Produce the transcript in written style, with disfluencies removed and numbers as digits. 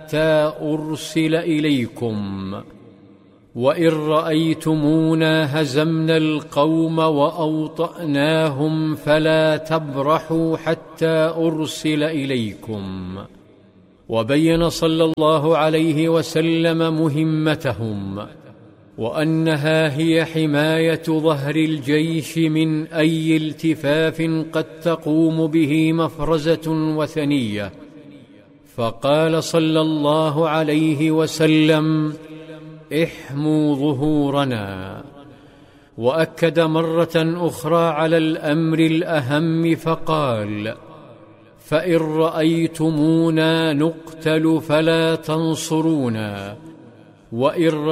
حتى أرسل إليكم، وإن رأيتمونا هزمنا القوم وأوطأناهم فلا تبرحوا حتى أرسل إليكم. وبين صلى الله عليه وسلم مهمتهم، وأنها هي حماية ظهر الجيش من أي التفاف قد تقوم به مفرزة وثنية. فقال صلى الله عليه وسلم: احموا ظهورنا. وأكد مرة أخرى على الأمر الأهم فقال: فإن رأيتمونا نقتل فلا تنصرونا، وإن